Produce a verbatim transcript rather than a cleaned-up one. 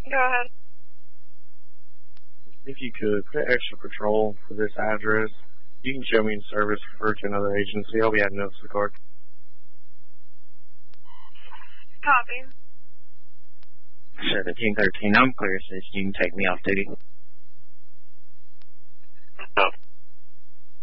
Go ahead. If you could, put extra patrol for this address. You can show me in service refer to another agency. I'll be adding notes to the card. Copy. seventeen thirteen, I'm clear, sis. You can take me off duty.